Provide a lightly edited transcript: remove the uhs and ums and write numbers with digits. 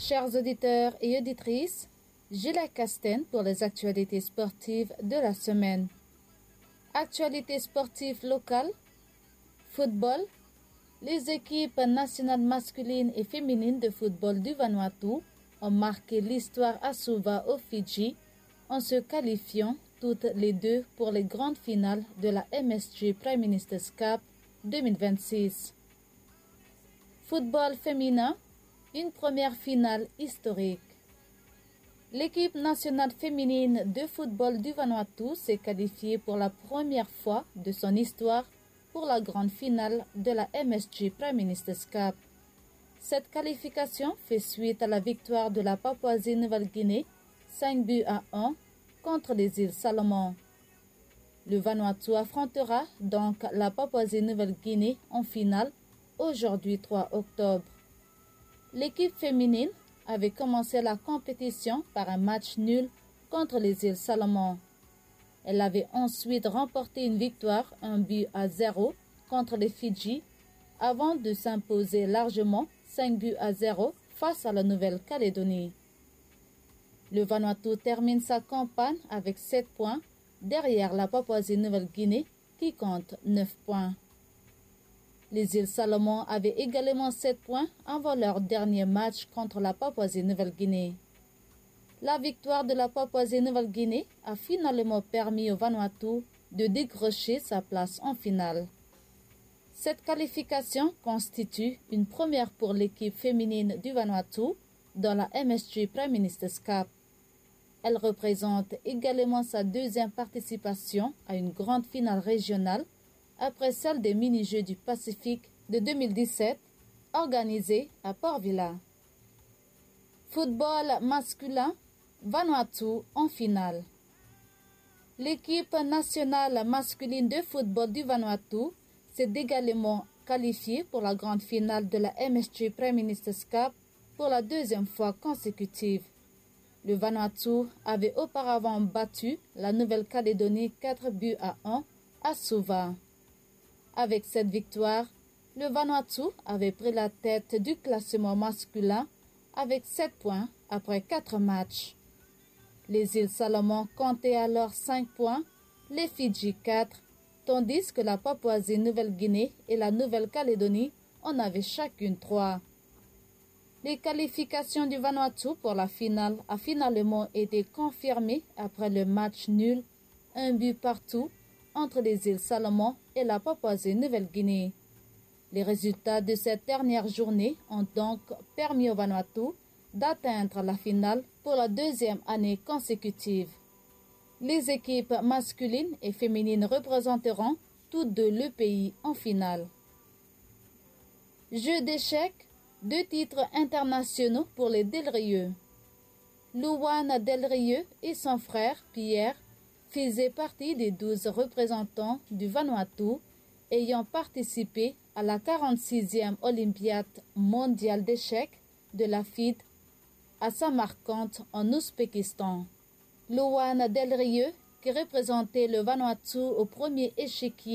Chers auditeurs et auditrices, Gilles Castaing pour les actualités sportives de la semaine. Actualités sportives locales, football, les équipes nationales masculines et féminines de football du Vanuatu ont marqué l'histoire à Suva au Fidji en se qualifiant toutes les deux pour les grandes finales de la MSG Prime Minister's Cup 2026. Football féminin, une première finale historique. L'équipe nationale féminine de football du Vanuatu s'est qualifiée pour la première fois de son histoire pour la grande finale de la MSG Prime Minister's Cup. Cette qualification fait suite à la victoire de la Papouasie-Nouvelle-Guinée 5-1 contre les îles Salomon. Le Vanuatu affrontera donc la Papouasie-Nouvelle-Guinée en finale aujourd'hui 3 octobre. L'équipe féminine avait commencé la compétition par un match nul contre les îles Salomon. Elle avait ensuite remporté une victoire 1-0 contre les Fidji avant de s'imposer largement 5-0 face à la Nouvelle-Calédonie. Le Vanuatu termine sa campagne avec 7 points derrière la Papouasie-Nouvelle-Guinée qui compte 9 points. Les îles Salomon avaient également 7 points avant leur dernier match contre la Papouasie-Nouvelle-Guinée. La victoire de la Papouasie-Nouvelle-Guinée a finalement permis au Vanuatu de décrocher sa place en finale. Cette qualification constitue une première pour l'équipe féminine du Vanuatu dans la MSG Prime Minister's Cup. Elle représente également sa deuxième participation à une grande finale régionale après celle des mini-jeux du Pacifique de 2017 organisée à Port Vila. Football masculin, Vanuatu en finale. L'équipe nationale masculine de football du Vanuatu s'est également qualifiée pour la grande finale de la MSG Prime Minister's Cup pour la deuxième fois consécutive. Le Vanuatu avait auparavant battu la Nouvelle-Calédonie 4-1 à Suva. Avec cette victoire, le Vanuatu avait pris la tête du classement masculin avec 7 points après 4 matchs. Les îles Salomon comptaient alors 5 points, les Fidji 4, tandis que la Papouasie-Nouvelle-Guinée et la Nouvelle-Calédonie en avaient chacune 3. Les qualifications du Vanuatu pour la finale a finalement été confirmées après le match nul, 1-1 entre les îles Salomon et la Papouasie-Nouvelle-Guinée. Les résultats de cette dernière journée ont donc permis au Vanuatu d'atteindre la finale pour la deuxième année consécutive. Les équipes masculines et féminines représenteront toutes deux le pays en finale. Jeu d'échecs, 2 titres internationaux pour les Delrieux. Luan Delrieux et son frère Pierre faisaient partie des 12 représentants du Vanuatu ayant participé à la 46e Olympiade mondiale d'échecs de la FIDE à Samarkand en Ouzbékistan. Luan Delrieux, qui représentait le Vanuatu au premier échiquier